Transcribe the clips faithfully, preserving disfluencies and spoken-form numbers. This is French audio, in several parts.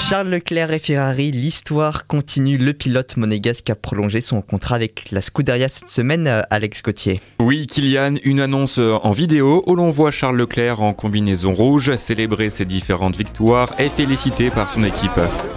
Charles Leclerc et Ferrari, l'histoire continue. Le pilote monégasque a prolongé son contrat avec la Scuderia cette semaine, Alex Gauthier. Oui, Kylian, une annonce en vidéo où l'on voit Charles Leclerc en combinaison rouge célébrer ses différentes victoires et félicité par son équipe.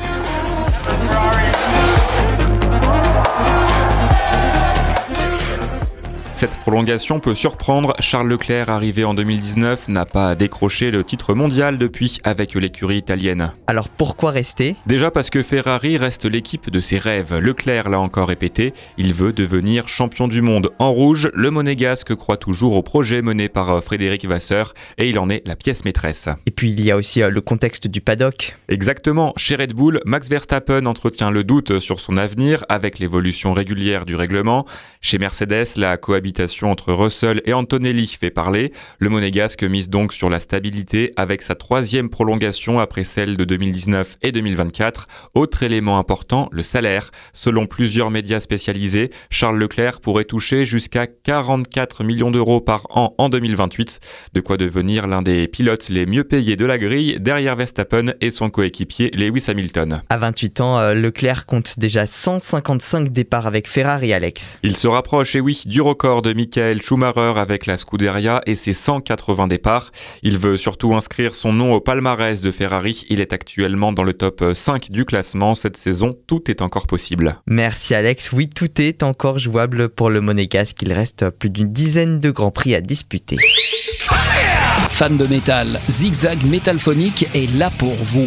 Cette prolongation peut surprendre. Charles Leclerc, arrivé en deux mille dix-neuf, n'a pas décroché le titre mondial depuis avec l'écurie italienne. Alors pourquoi rester ? Déjà parce que Ferrari reste l'équipe de ses rêves. Leclerc l'a encore répété, il veut devenir champion du monde. En rouge, le monégasque croit toujours au projet mené par Frédéric Vasseur et il en est la pièce maîtresse. Et puis il y a aussi le contexte du paddock. Exactement. Chez Red Bull, Max Verstappen entretient le doute sur son avenir avec l'évolution régulière du règlement. Chez Mercedes, la cohabitation entre Russell et Antonelli fait parler. Le monégasque mise donc sur la stabilité avec sa troisième prolongation après celle de deux mille dix-neuf et deux mille vingt-quatre. Autre élément important, le salaire. Selon plusieurs médias spécialisés, Charles Leclerc pourrait toucher jusqu'à quarante-quatre millions d'euros par an en deux mille vingt-huit. De quoi devenir l'un des pilotes les mieux payés de la grille derrière Verstappen et son coéquipier Lewis Hamilton. À vingt-huit ans, Leclerc compte déjà cent cinquante-cinq départs avec Ferrari, Alex. Il se rapproche, et oui, du record de Michael Schumacher avec la Scuderia et ses cent quatre-vingts départs. Il veut surtout inscrire son nom au palmarès de Ferrari. Il est actuellement dans le top cinq du classement. Cette saison, tout est encore possible. Merci Alex. Oui, tout est encore jouable pour le monégasque. Il reste plus d'une dizaine de grands prix à disputer. Fan de métal, Zigzag Métalphonique est là pour vous.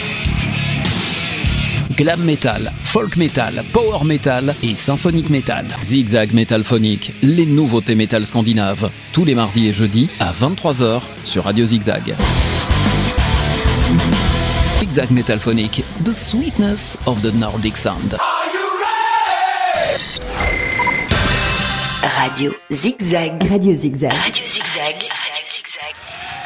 Glam metal, folk metal, power metal et symphonique metal. Zigzag Métalphonique, les nouveautés métal scandinaves. Tous les mardis et jeudis à vingt-trois heures sur Radio Zigzag. Zigzag Métalphonique, the sweetness of the Nordic sound. Radio Zigzag. Radio Zigzag. Radio Zigzag. Radio Zigzag.